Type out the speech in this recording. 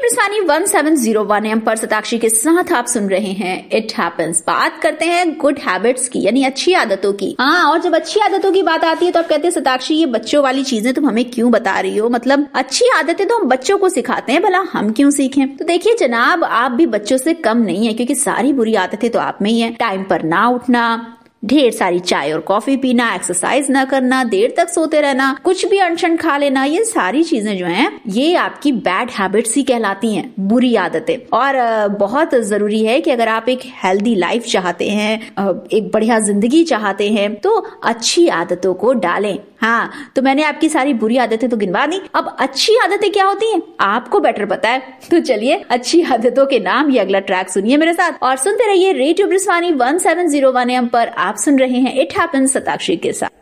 ब्रिस्वानी 1701 M पर सताक्षी के साथ आप सुन रहे हैं इट हैपेंस। बात करते हैं गुड हैबिट्स की, यानी अच्छी आदतों की। हाँ, और जब अच्छी आदतों की बात आती है तो आप कहते हैं सताक्षी ये बच्चों वाली चीजें तुम हमें क्यों बता रही हो, मतलब अच्छी आदतें तो हम बच्चों को सिखाते हैं, भला हम क्यों सीखें। तो देखिए जनाब, आप भी बच्चों से कम नहीं है, क्योंकि सारी बुरी आदतें तो आप में ही है। टाइम पर ना उठना, ढेर सारी चाय और कॉफी पीना, एक्सरसाइज न करना, देर तक सोते रहना, कुछ भी अनशन खा लेना, ये सारी चीजें जो हैं ये आपकी बैड हैबिट्स ही कहलाती हैं, बुरी आदतें। और बहुत जरूरी है कि अगर आप एक हेल्दी लाइफ चाहते हैं, एक बढ़िया जिंदगी चाहते हैं, तो अच्छी आदतों को डालें। हाँ, तो मैंने आपकी सारी बुरी आदतें तो गिनवा दी, अब अच्छी आदतें क्या होती हैं आपको बेटर पता है। तो चलिए अच्छी आदतों के नाम ये अगला ट्रैक सुनिए मेरे साथ और सुनते रहिए रेडियो ब्रिस्वानी 1701 AM पर। आप सुन रहे हैं इट हैपेंस सताक्षी के साथ।